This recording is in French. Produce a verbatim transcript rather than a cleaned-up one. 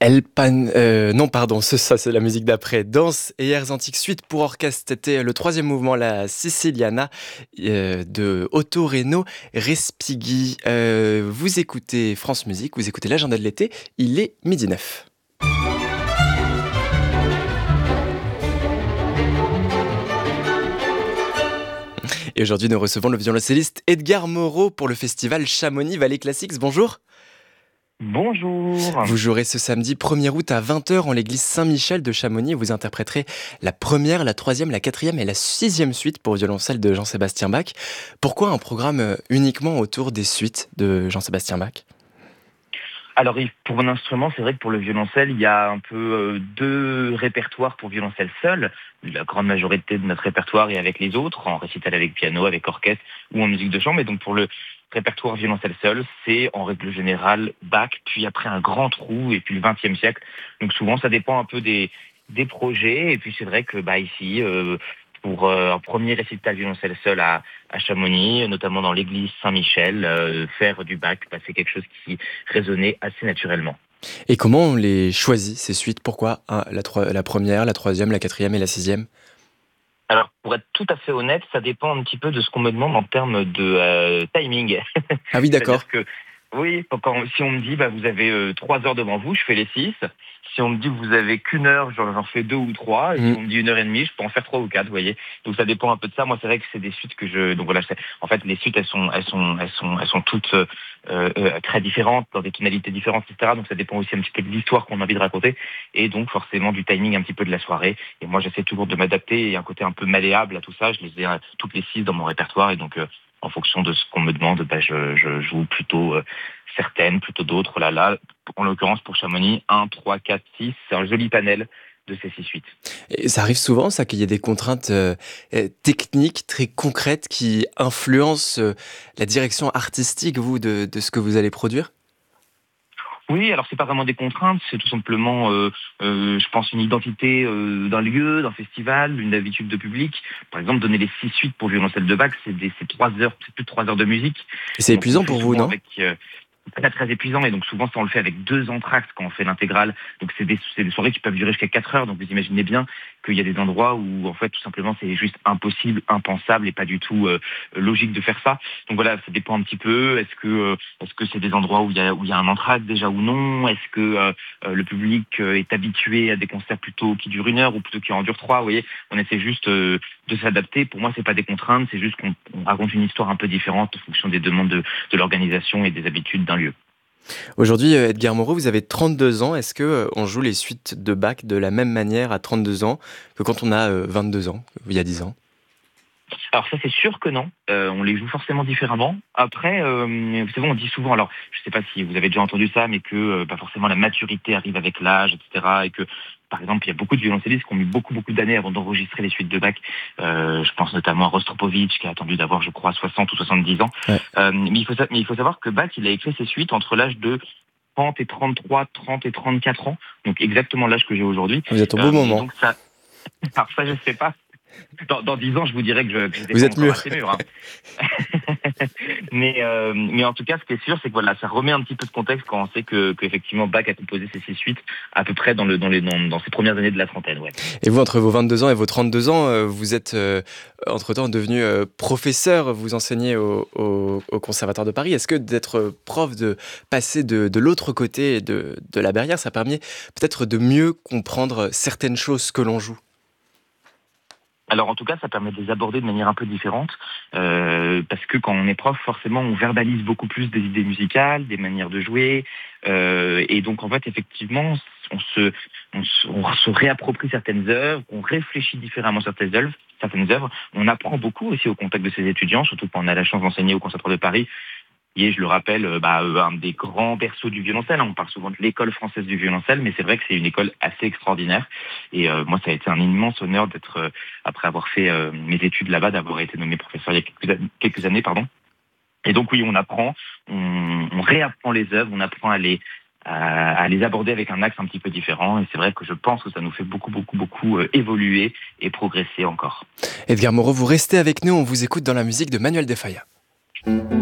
El Pan... euh, non, pardon, c'est ça, c'est la musique d'après. Danse et airs antiques, suite pour orchestre. C'était le troisième mouvement, la Siciliana, euh, de Otto Reno Respighi. Euh, vous écoutez France Musique, vous écoutez l'agenda de l'été, il est midi neuf. Et aujourd'hui, nous recevons le violoncelliste Edgar Moreau pour le festival Chamonix Vallée Classics. Bonjour. Bonjour. Vous jouerez ce samedi premier août à vingt heures en l'église Saint-Michel de Chamonix. Vous interpréterez la première, la troisième, la quatrième et la sixième suite pour violoncelle de Jean-Sébastien Bach. Pourquoi un programme uniquement autour des suites de Jean-Sébastien Bach ? Alors, pour un instrument, c'est vrai que pour le violoncelle, il y a un peu euh, deux répertoires pour violoncelle seul. La grande majorité de notre répertoire est avec les autres, en récital avec piano, avec orchestre ou en musique de chambre. Et donc, pour le répertoire violoncelle seul, c'est en règle générale Bach, puis après un grand trou, et puis le vingtième siècle. Donc, souvent, ça dépend un peu des, des projets. Et puis, c'est vrai que bah, ici... Euh, pour euh, un premier récital violoncelle seul à, à Chamonix, notamment dans l'église Saint-Michel, euh, faire du Bach, bah, c'est quelque chose qui résonnait assez naturellement. Et comment on les choisit, ces suites ? Pourquoi hein, la, tro- la première, la troisième, la quatrième et la sixième ? Alors, pour être tout à fait honnête, ça dépend un petit peu de ce qu'on me demande en termes de euh, timing. Ah oui, d'accord. C'est-à-dire que, oui, quand, si on me dit, bah, vous avez euh, trois heures devant vous, je fais les six. Si on me dit que vous avez qu'une heure, j'en, j'en fais deux ou trois. Et Mmh. si on me dit une heure et demie, je peux en faire trois ou quatre, vous voyez. Donc, ça dépend un peu de ça. Moi, c'est vrai que c'est des suites que je... Donc voilà, c'est... en fait, les suites, elles sont, elles sont, elles sont, elles sont toutes euh, euh, très différentes, dans des tonalités différentes, et cetera. Donc, ça dépend aussi un petit peu de l'histoire qu'on a envie de raconter. Et donc, forcément, du timing un petit peu de la soirée. Et moi, j'essaie toujours de m'adapter. Et un côté un peu malléable à tout ça. Je les ai euh, toutes les six dans mon répertoire. Et donc, euh, en fonction de ce qu'on me demande, bah, je, je joue plutôt euh, certaines, plutôt d'autres. Là, là, en l'occurrence, pour Chamonix, un, trois, quatre, six, c'est un joli panel de ces six suites. Et ça arrive souvent, ça, qu'il y ait des contraintes euh, euh, techniques très concrètes qui influencent euh, la direction artistique, vous, de, de ce que vous allez produire ? Oui, alors c'est pas vraiment des contraintes, c'est tout simplement, euh, euh, je pense, une identité euh, d'un lieu, d'un festival, une habitude de public. Par exemple, donner les six suites pour violoncelle de Bach, c'est, des, c'est trois heures, c'est plus de trois heures de musique. Et c'est Donc on le épuisant fait pour vous, souvent non ? avec euh, très très épuisant, et donc souvent ça on le fait avec deux entr'actes quand on fait l'intégrale. Donc c'est des, c'est des soirées qui peuvent durer jusqu'à quatre heures. Donc vous imaginez bien qu'il y a des endroits où en fait tout simplement c'est juste impossible, impensable et pas du tout euh, logique de faire ça. Donc voilà, ça dépend un petit peu. Est-ce que euh, est-ce que c'est des endroits où il y a où il y a un entr'acte déjà ou non ? Est-ce que euh, euh, le public euh, est habitué à des concerts plutôt qui durent une heure ou plutôt qui en durent trois ? Vous voyez, on essaie juste euh, de s'adapter. Pour moi, c'est pas des contraintes, c'est juste qu'on on raconte une histoire un peu différente en fonction des demandes de, de l'organisation et des habitudes d'un lieu. Aujourd'hui, euh, Edgar Moreau, vous avez trente-deux ans. Est-ce que euh, on joue les suites de Bach de la même manière à trente-deux ans que quand on a euh, vingt-deux ans, il y a dix ans ? Alors ça c'est sûr que non, euh, on les joue forcément différemment. Après, euh, vous savez, on dit souvent, alors je ne sais pas si vous avez déjà entendu ça, mais que euh, pas forcément la maturité arrive avec l'âge, et cetera. Et que par exemple, il y a beaucoup de violoncellistes qui ont mis beaucoup beaucoup d'années avant d'enregistrer les suites de Bach. Euh, je pense notamment à Rostropovitch qui a attendu d'avoir, je crois, soixante ou soixante-dix ans. Ouais. Euh, mais, il faut, sa- mais il faut savoir que Bach, il a écrit ses suites entre l'âge de trente et trente-trois, trente et trente-quatre ans, donc exactement l'âge que j'ai aujourd'hui. Vous êtes au beau Euh, et moment. donc ça, alors ça je sais pas. Dans, dans dix ans, je vous dirais que je que j'étais Vous pas êtes encore mûr. assez mûr. Hein. mais, euh, mais en tout cas, ce qui est sûr, c'est que voilà, ça remet un petit peu de contexte quand on sait que qu'effectivement Bach a composé ces six suites à peu près dans le dans les dans, dans ses premières années de la trentaine. Ouais. Et vous, entre vos vingt-deux ans et vos trente-deux ans, euh, vous êtes euh, entre-temps devenu euh, professeur, vous enseignez au, au, au Conservatoire de Paris. Est-ce que d'être prof, de passer de, de l'autre côté de, de la barrière, ça permet peut-être de mieux comprendre certaines choses que l'on joue ? Alors en tout cas, ça permet de les aborder de manière un peu différente, euh, parce que quand on est prof, forcément, on verbalise beaucoup plus des idées musicales, des manières de jouer, euh, et donc en fait, effectivement, on se, on se, on se réapproprie certaines œuvres, on réfléchit différemment certaines œuvres, certaines œuvres. On apprend beaucoup aussi au contact de ses étudiants, surtout quand on a la chance d'enseigner au Conservatoire de Paris. Et je le rappelle, euh, bah, euh, un des grands berceaux du violoncelle. On parle souvent de l'école française du violoncelle, mais c'est vrai que c'est une école assez extraordinaire. Et euh, moi, ça a été un immense honneur d'être, euh, après avoir fait euh, mes études là-bas, d'avoir été nommé professeur il y a quelques, an- quelques années, pardon. Et donc oui, on apprend, on, on réapprend les œuvres, on apprend à les à, à les aborder avec un axe un petit peu différent. Et c'est vrai que je pense que ça nous fait beaucoup, beaucoup, beaucoup euh, évoluer et progresser encore. Edgar Moreau, vous restez avec nous, on vous écoute dans la musique de Manuel de Falla.